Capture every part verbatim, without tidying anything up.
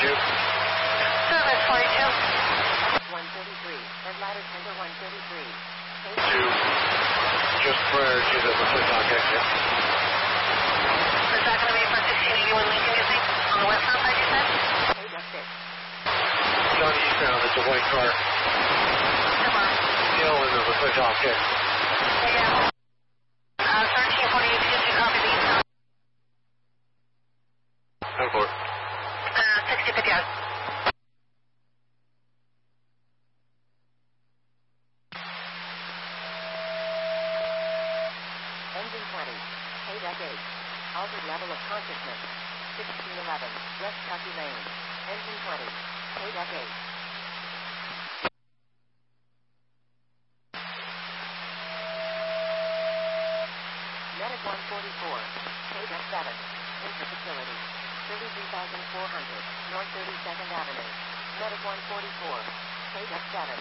forty-two. Service forty-two. one thirty-three, and ladder tender one thirty-three. Two. Just prior to the McClintock exit. Is that going to be for sixteen eighty-one Lincoln, you think? On the westbound side, you said? Hey, that's it. John eastbound, it's a white car. Come on. Still in the McClintock exit. Yeah. Uh, thirteen forty-eight, did you copy the eastbound? ten four. Uh, sixty fifty yards. Engine twenty. Hey, that's eight. Altered level of consciousness. sixteen eleven, West Tucky Lane. Engine twenty. Hey, that's eight. Medic one forty-four. Hey, that's seven. Enter facility. thirty-three thousand four hundred, North thirty-second Avenue. Medic one forty-four. Hey, that's seven.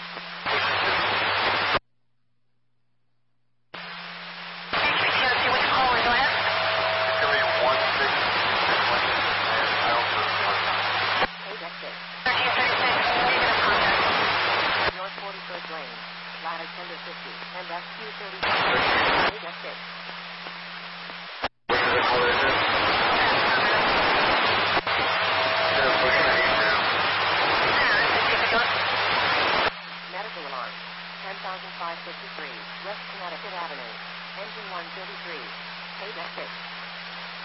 H P T O C, which call is last? Give me one six one and I also Hey, that's it. thirteen thirty-six, negative contact. North forty-first Lane. Ladder tender fifty. And that's Q thirty-two. Hey, that's it. What is it called right there? Yeah, we're gonna eat now. Yeah, sixty fifty yards. Medical alarm. ten thousand five hundred fifty-three, West Connecticut Avenue. Engine one thirty-three. Hey, that's it.